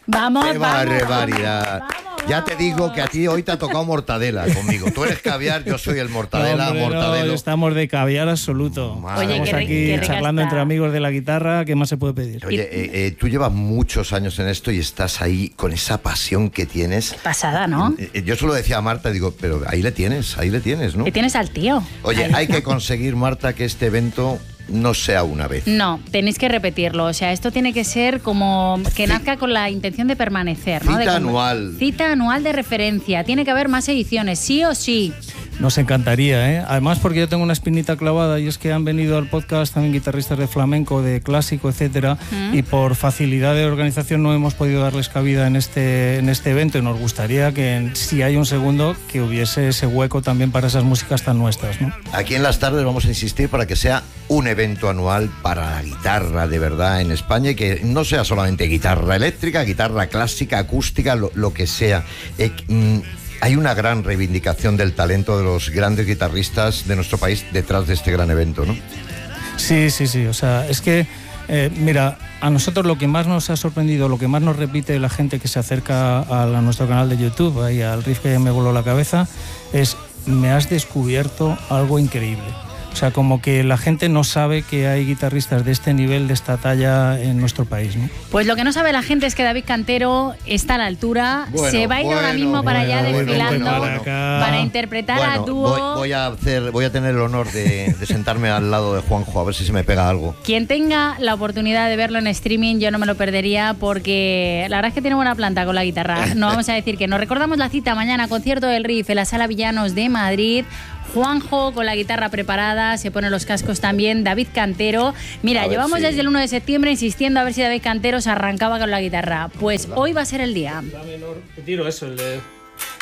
Vamos, ¡Qué barbaridad! Ya te digo que a ti hoy te ha tocado mortadela conmigo. Tú eres caviar, yo soy el mortadela, mortadelo. No, estamos de caviar absoluto. Oye, estamos aquí qué charlando entre amigos de la guitarra. ¿Qué más se puede pedir? Oye, tú llevas muchos años en esto y estás ahí con esa pasión que tienes. Qué pasada, ¿no? Yo se lo decía a Marta, digo, pero ahí le tienes, ¿no? Que tienes al tío. Oye, Ahí hay está. que conseguir, Marta, que este evento no sea una vez. No, tenéis que repetirlo. O sea, esto tiene que ser como que nazca con la intención de permanecer, ¿no? Cita anual. Cita anual de referencia. Tiene que haber más ediciones, sí o sí. Nos encantaría, ¿eh? Además, porque yo tengo una espinita clavada y es que han venido al podcast también guitarristas de flamenco, de clásico, etcétera, y por facilidad de organización no hemos podido darles cabida en este evento y nos gustaría que, si hay un segundo, que hubiese ese hueco también para esas músicas tan nuestras, ¿no? Aquí en Las Tardes vamos a insistir para que sea un evento anual para la guitarra de verdad en España y que no sea solamente guitarra eléctrica, guitarra clásica, acústica, lo que sea. Hay una gran reivindicación del talento de los grandes guitarristas de nuestro país detrás de este gran evento, ¿no? Sí. O sea, es que, mira, a nosotros lo que más nos ha sorprendido, lo que más nos repite la gente que se acerca a nuestro canal de YouTube, ahí al riff que me voló la cabeza, es: me has descubierto algo increíble. O sea, como que la gente no sabe que hay guitarristas de este nivel, de esta talla en nuestro país, ¿no? Pues lo que no sabe la gente es que David Cantero está a la altura, se va a ir ahora mismo para allá desfilando para interpretar a dúo. Voy a tener el honor de sentarme al lado de Juanjo, a ver si se me pega algo. Quien tenga la oportunidad de verlo en streaming, yo no me lo perdería porque la verdad es que tiene buena planta con la guitarra. No vamos a decir que no. Recordamos la cita mañana, concierto del Riff en la Sala Villanos de Madrid. Juanjo con la guitarra preparada, se pone los cascos también, David Cantero. Mira, llevamos desde el 1 de septiembre insistiendo a ver si David Cantero se arrancaba con la guitarra. Pues hoy va a ser el día. Tiro eso, el de...